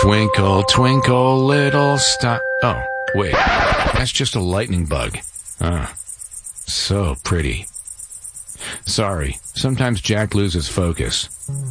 Twinkle, twinkle, little star. Oh, wait. That's just a lightning bug. So pretty. Sorry, sometimes Jack loses focus.